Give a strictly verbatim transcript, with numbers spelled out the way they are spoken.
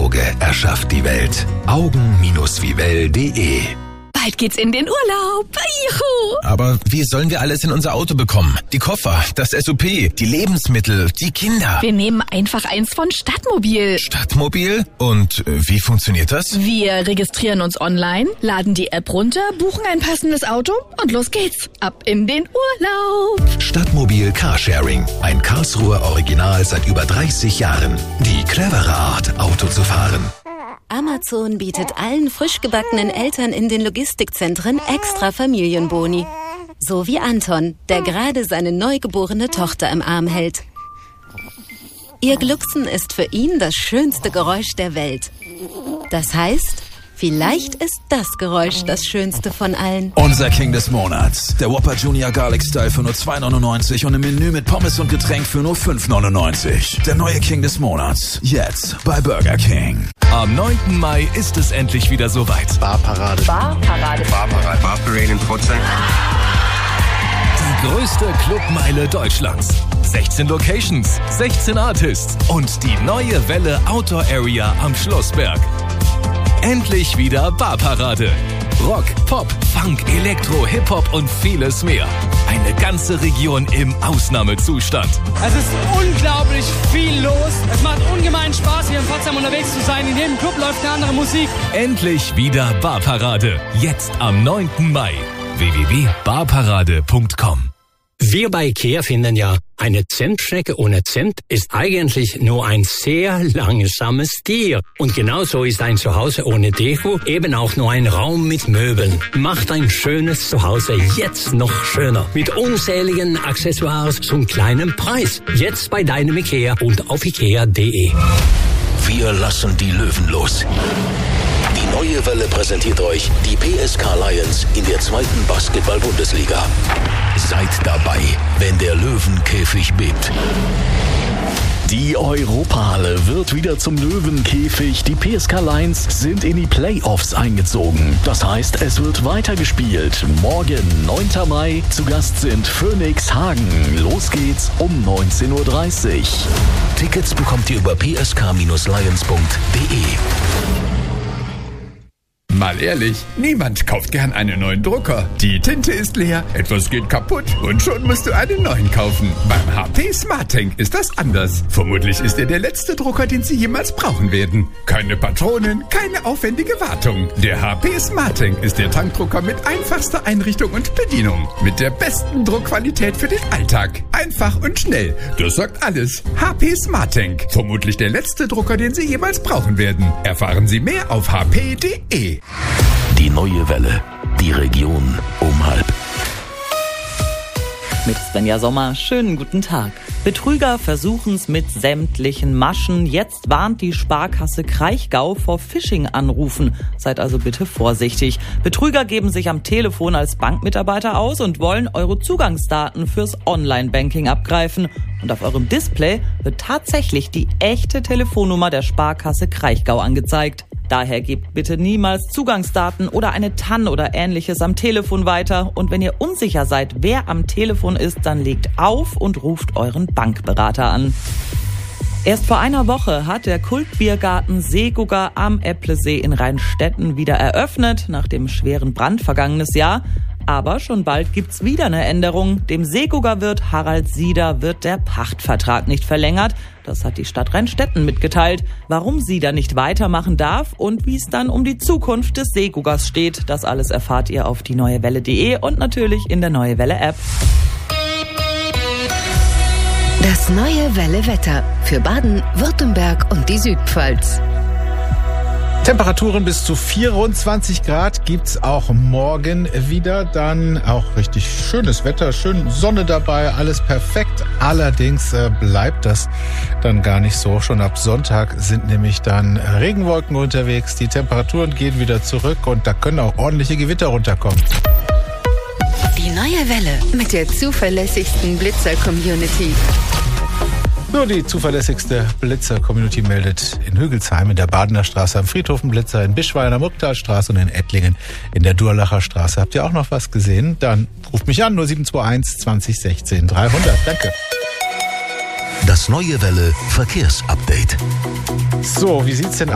Auge erschafft die Welt. Augen-vivell punkt de. Bald geht's in den Urlaub. Juhu. Aber wie sollen wir alles in unser Auto bekommen? Die Koffer, das S U P, die Lebensmittel, die Kinder. Wir nehmen einfach eins von Stadtmobil. Stadtmobil? Und äh, wie funktioniert das? Wir registrieren uns online, laden die App runter, buchen ein passendes Auto und los geht's. Ab in den Urlaub. Stadtmobil Carsharing. Ein Karlsruher Original seit über dreißig Jahren. Die clevere Art, Auto zu fahren. Amazon bietet allen frisch gebackenen Eltern in den Logistikzentren extra Familienboni. So wie Anton, der gerade seine neugeborene Tochter im Arm hält. Ihr Glucksen ist für ihn das schönste Geräusch der Welt. Das heißt, vielleicht ist das Geräusch das schönste von allen. Unser King des Monats. Der Whopper Junior Garlic Style für nur zwei neunundneunzig und im Menü mit Pommes und Getränk für nur fünf neunundneunzig. Der neue King des Monats. Jetzt bei Burger King. Am neunten Mai ist es endlich wieder soweit. Barparade. Barparade. Barparade. Barparade in Pforzheim. Die größte Clubmeile Deutschlands. sechzehn Locations, sechzehn Artists und die neue Welle Outdoor Area am Schlossberg. Endlich wieder Barparade. Rock, Pop, Funk, Elektro, Hip-Hop und vieles mehr. Eine ganze Region im Ausnahmezustand. Es ist unglaublich viel los. Es macht ungemein Spaß, hier in Pforzheim unterwegs zu sein. In jedem Club läuft eine andere Musik. Endlich wieder Barparade. Jetzt am neunten Mai. w w w punkt barparade punkt com. Wir bei IKEA finden ja, eine Zentstrecke ohne Zent ist eigentlich nur ein sehr langsames Tier. Und genauso ist ein Zuhause ohne Deko eben auch nur ein Raum mit Möbeln. Macht ein schönes Zuhause jetzt noch schöner. Mit unzähligen Accessoires zum kleinen Preis. Jetzt bei deinem IKEA und auf ikea punkt de. Wir lassen die Löwen los. Die neue Welle präsentiert euch die P S K Lions in der zweiten Basketball-Bundesliga. Seid dabei, wenn der Löwenkäfig bebt. Die Europahalle wird wieder zum Löwenkäfig. Die P S K Lions sind in die Playoffs eingezogen. Das heißt, es wird weitergespielt. Morgen, neunten Mai, zu Gast sind Phoenix Hagen. Los geht's um neunzehn Uhr dreißig. Tickets bekommt ihr über p s k lions punkt de. Mal ehrlich, niemand kauft gern einen neuen Drucker. Die Tinte ist leer, etwas geht kaputt und schon musst du einen neuen kaufen. Beim H P SmartTank ist das anders. Vermutlich ist er der letzte Drucker, den Sie jemals brauchen werden. Keine Patronen, keine aufwendige Wartung. Der H P SmartTank ist der Tankdrucker mit einfachster Einrichtung und Bedienung. Mit der besten Druckqualität für den Alltag. Einfach und schnell. Das sagt alles. H P SmartTank. Vermutlich der letzte Drucker, den Sie jemals brauchen werden. Erfahren Sie mehr auf h p punkt de. Die neue Welle. Die Region um halb. Mit Svenja Sommer, schönen guten Tag. Betrüger versuchen's mit sämtlichen Maschen. Jetzt warnt die Sparkasse Kraichgau vor Phishing-Anrufen. Seid also bitte vorsichtig. Betrüger geben sich am Telefon als Bankmitarbeiter aus und wollen eure Zugangsdaten fürs Online-Banking abgreifen. Und auf eurem Display wird tatsächlich die echte Telefonnummer der Sparkasse Kraichgau angezeigt. Daher gebt bitte niemals Zugangsdaten oder eine T A N oder ähnliches am Telefon weiter. Und wenn ihr unsicher seid, wer am Telefon ist, dann legt auf und ruft euren Bankberater an. Erst vor einer Woche hat der Kultbiergarten Seegugger am Epplesee in Rheinstetten wieder eröffnet, nach dem schweren Brand vergangenes Jahr. Aber schon bald gibt's wieder eine Änderung. Dem Seeguggerwirt Harald Sieder wird der Pachtvertrag nicht verlängert. Das hat die Stadt Rheinstetten mitgeteilt. Warum Sieder nicht weitermachen darf und wie es dann um die Zukunft des Seeguggers steht, das alles erfahrt ihr auf die neue welle punkt de und natürlich in der Neue Welle App. Das Neue Welle Wetter für Baden, Württemberg und die Südpfalz. Temperaturen bis zu vierundzwanzig Grad gibt's auch morgen wieder. Dann auch richtig schönes Wetter, schön Sonne dabei, alles perfekt. Allerdings äh, bleibt das dann gar nicht so. Schon ab Sonntag sind nämlich dann Regenwolken unterwegs. Die Temperaturen gehen wieder zurück und da können auch ordentliche Gewitter runterkommen. Die Neue Welle mit der zuverlässigsten Blitzer-Community. Nur die zuverlässigste Blitzer-Community meldet in Hügelsheim in der Badener Straße am Friedhof einen Blitzer, in Bischweiler in der Murgtalstraße und in Ettlingen in der Durlacher Straße. Habt ihr auch noch was gesehen? Dann ruft mich an, null sieben zwei eins zwanzig sechzehn dreihundert. Danke. Das Neue Welle Verkehrsupdate. So, wie sieht's denn